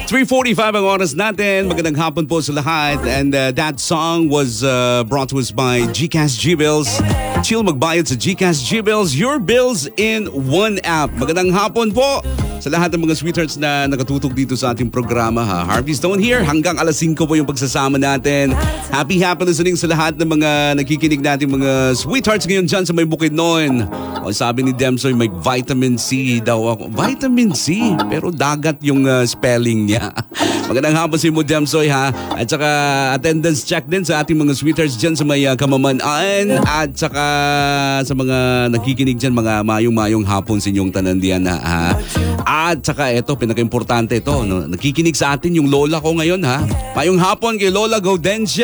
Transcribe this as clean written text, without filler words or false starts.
3:45 ang oras natin. Magandang hapon po sa lahat. And that song was brought to us by GCash G-Bills. Chill magbayad sa GCash G-Bills. Your bills in one app. Magandang hapon po sa lahat ng mga sweethearts na nakatutok dito sa ating programa. Harvey Stone here. Hanggang alas 5 po yung pagsasama natin. Happy listening sa lahat ng mga nakikinig natin mga sweethearts ngayon dyan sa may Bukidnon. O sabi ni Demsoy, may vitamin C daw ako. Vitamin C? Pero dagat yung spelling niya. Magandang hapon si mo Demsoy ha. At saka attendance check din sa ating mga sweethearts dyan sa may Kamamanaan. At saka sa mga nakikinig dyan, mga mayong-mayong hapon sa inyong tanandian ha. At saka ito, pinaka-importante ito, no? Nakikinig sa atin yung lola ko ngayon ha. Mayong hapon kay Lola Gaudencia.